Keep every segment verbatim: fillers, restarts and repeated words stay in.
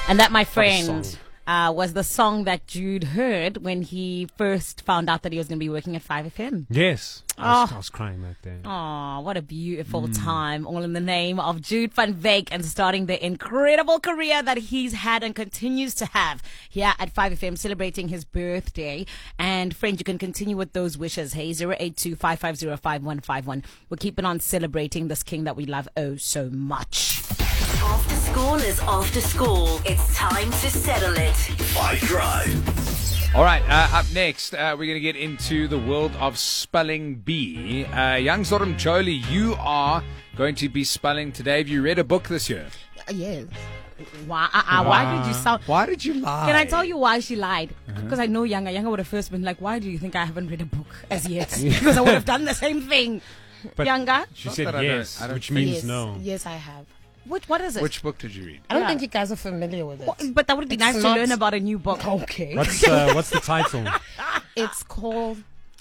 And that, my What a friend, song. uh, was the song that Jude heard when he first found out that he was going to be working at five F M. Yes. I was, Oh. I was crying that day. Oh, what a beautiful Mm. time. All in the name of Jude van Wyk and starting the incredible career that he's had and continues to have here at five F M, celebrating his birthday. And friend, you can continue with those wishes. Hey, zero eight two, five five zero, five one five one. We're keeping on celebrating this king that we love oh so much. After school is after school. It's time to settle it. Five Drive. All right, uh, up next, uh, we're going to get into the world of spelling bee. Uh, young Zoram Jolie, you are going to be spelling today. Have you read a book this year? Yes. Why, uh, uh, why did you sound... Why did you lie? Can I tell you why she lied? Uh-huh. Because I know Younger. Younger would have first been like, why do you think I haven't read a book as yet? Because I would have done the same thing. But Younger? She Not said that I don't- yes, I don't which think- means Yes. no. Yes, I have. What, what is it? Which book did you read? I don't Yeah. think you guys are familiar with it. What- but that would be It's nice not- to learn about a new book. Okay. What's uh, what's the title? It's called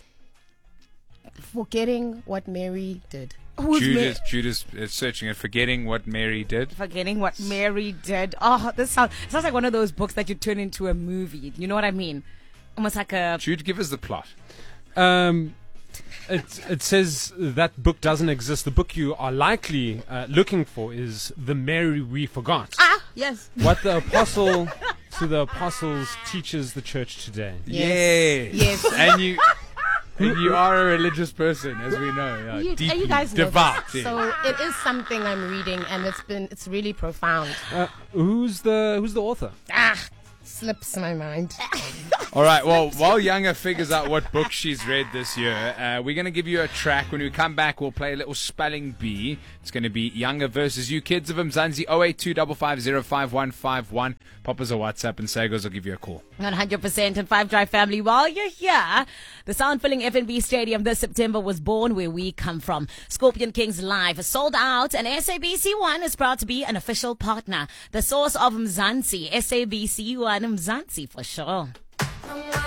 Forgetting What Mary Did. Who's Judas, Judas is searching and forgetting what Mary did. Forgetting what Mary did. Oh, this sounds sounds like one of those books that you turn into a movie. You know what I mean? Almost like a... Jude, give us the plot. Um, it it says that book doesn't exist. The book you are likely uh, looking for is The Mary We Forgot. Ah, yes. What the apostle to the apostles teaches the church today. Yes. Yes. And you and you are a religious person, as we know. Yeah, You, and deeply you guys know devout. this. yeah. So it is something I'm reading, and it's been it's really profound. Uh, who's the who's the author? Ah, slips my mind. All right, well, while Younger figures out what book she's read this year, uh, we're going to give you a track. When we come back, we'll play a little spelling bee. It's going to be Younger versus you. Kids of Mzansi, oh eight two five five zero five one five one. Pop us a WhatsApp and Sagos will give you a call. one hundred percent and Five Drive family. While you're here, the sound-filling F N B Stadium this September was born where we come from. Scorpion Kings Live sold out, and S A B C one is proud to be an official partner. The source of Mzansi, S A B C one Mzansi for sure.